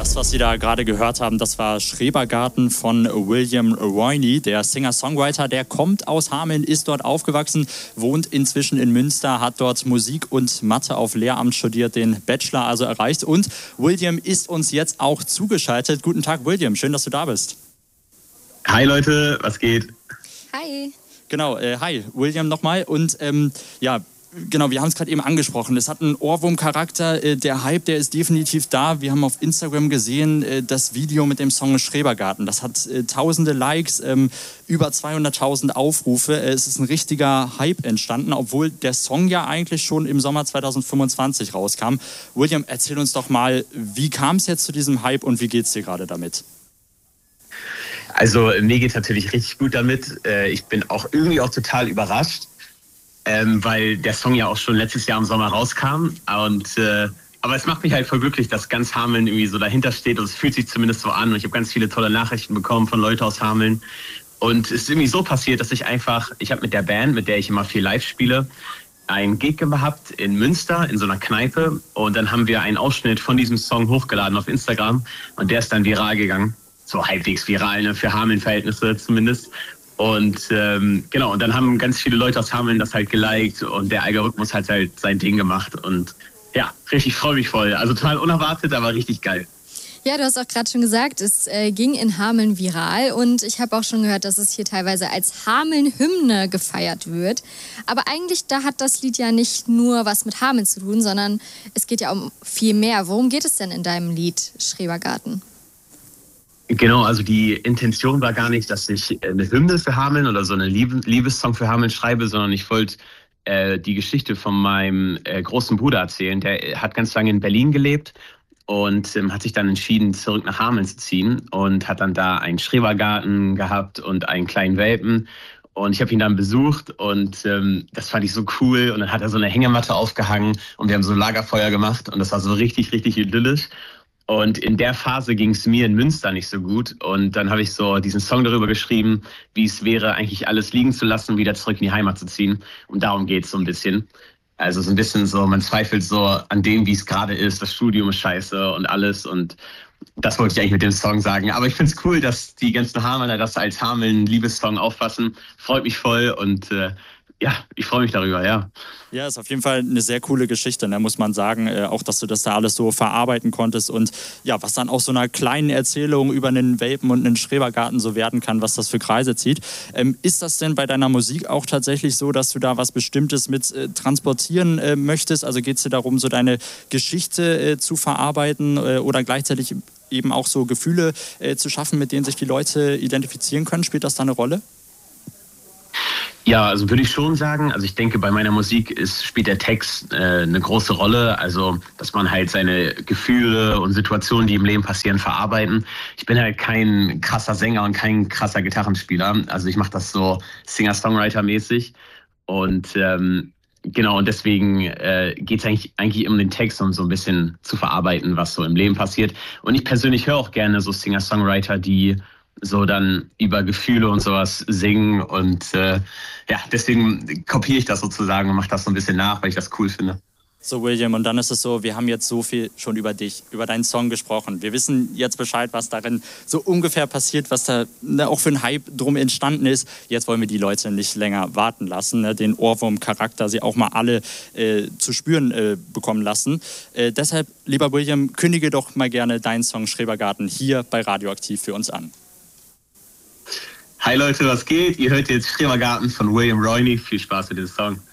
Das, was Sie da gerade gehört haben, das war Schrebergarten von William Royney, der Singer-Songwriter. Der kommt aus Hameln, ist dort aufgewachsen, wohnt inzwischen in Münster, hat dort Musik und Mathe auf Lehramt studiert, den Bachelor also erreicht. Und William ist uns jetzt auch zugeschaltet. Guten Tag, William, schön, dass du da bist. Hi Leute, was geht? Hi. Genau, hi, William nochmal. Und genau, wir haben es gerade eben angesprochen. Es hat einen Ohrwurm-Charakter. Der Hype, der ist definitiv da. Wir haben auf Instagram gesehen, das Video mit dem Song Schrebergarten. Das hat tausende Likes, über 200.000 Aufrufe. Es ist ein richtiger Hype entstanden, obwohl der Song ja eigentlich schon im Sommer 2025 rauskam. William, erzähl uns doch mal, wie kam es jetzt zu diesem Hype und wie geht's dir gerade damit? Also mir geht es natürlich richtig gut damit. Ich bin auch irgendwie auch total überrascht. Weil der Song ja auch schon letztes Jahr im Sommer rauskam. Aber es macht mich halt voll glücklich, dass ganz Hameln irgendwie so dahinter steht. Und es fühlt sich zumindest so an. Und ich habe ganz viele tolle Nachrichten bekommen von Leuten aus Hameln. Und es ist irgendwie so passiert, dass ich habe mit der Band, mit der ich immer viel live spiele, einen Gig gehabt in Münster, in so einer Kneipe. Und dann haben wir einen Ausschnitt von diesem Song hochgeladen auf Instagram. Und der ist dann viral gegangen. So halbwegs viral, ne? Für Hameln-Verhältnisse zumindest. Und genau, und dann haben ganz viele Leute aus Hameln das halt geliked und der Algorithmus hat halt sein Ding gemacht. Und ja, richtig, freue mich voll. Also total unerwartet, aber richtig geil. Ja, du hast auch gerade schon gesagt, es ging in Hameln viral und ich habe auch schon gehört, dass es hier teilweise als Hameln-Hymne gefeiert wird. Aber eigentlich, da hat das Lied ja nicht nur was mit Hameln zu tun, sondern es geht ja um viel mehr. Worum geht es denn in deinem Lied Schrebergarten? Genau, also die Intention war gar nicht, dass ich eine Hymne für Hameln oder so eine Liebessong für Hameln schreibe, sondern ich wollte die Geschichte von meinem großen Bruder erzählen. Der hat ganz lange in Berlin gelebt und hat sich dann entschieden, zurück nach Hameln zu ziehen und hat dann da einen Schrebergarten gehabt und einen kleinen Welpen. Und ich habe ihn dann besucht und das fand ich so cool. Und dann hat er so eine Hängematte aufgehangen und wir haben so ein Lagerfeuer gemacht und das war so richtig, richtig idyllisch. Und in der Phase ging es mir in Münster nicht so gut. Und dann habe ich so diesen Song darüber geschrieben, wie es wäre, eigentlich alles liegen zu lassen, wieder zurück in die Heimat zu ziehen. Und darum geht es so ein bisschen. Also so ein bisschen so, man zweifelt so an dem, wie es gerade ist. Das Studium ist scheiße und alles. Und das wollte ich eigentlich mit dem Song sagen. Aber ich finde es cool, dass die ganzen Hamelner das als Hameln-Liebessong auffassen. Freut mich voll und ja, ich freue mich darüber, ja. Ja, ist auf jeden Fall eine sehr coole Geschichte, ne, muss man sagen. Auch, dass du das da alles so verarbeiten konntest und ja, was dann aus so einer kleinen Erzählung über einen Welpen und einen Schrebergarten so werden kann, was das für Kreise zieht. Ist das denn bei deiner Musik auch tatsächlich so, dass du da was Bestimmtes mit transportieren möchtest? Also geht es dir darum, so deine Geschichte zu verarbeiten oder gleichzeitig eben auch so Gefühle zu schaffen, mit denen sich die Leute identifizieren können? Spielt das da eine Rolle? Ja, also würde ich schon sagen. Also ich denke, bei meiner Musik spielt der Text eine große Rolle. Also, dass man halt seine Gefühle und Situationen, die im Leben passieren, verarbeiten. Ich bin halt kein krasser Sänger und kein krasser Gitarrenspieler. Also ich mache das so Singer-Songwriter-mäßig. Und genau, und deswegen geht es eigentlich um den Text, um so ein bisschen zu verarbeiten, was so im Leben passiert. Und ich persönlich höre auch gerne so Singer-Songwriter, die so dann über Gefühle und sowas singen und ja, deswegen kopiere ich das sozusagen und mache das so ein bisschen nach, weil ich das cool finde. So, William, und dann ist es so, wir haben jetzt so viel schon über dich, über deinen Song gesprochen. Wir wissen jetzt Bescheid, was darin so ungefähr passiert, was da auch für ein Hype drum entstanden ist. Jetzt wollen wir die Leute nicht länger warten lassen, ne, den Ohrwurm-Charakter, sie auch mal alle zu spüren bekommen lassen. Deshalb, lieber William, kündige doch mal gerne deinen Song Schrebergarten hier bei Radioaktiv für uns an. Hi Leute, was geht? Ihr hört jetzt Schrebergarten von William Royney. Viel Spaß mit dem Song.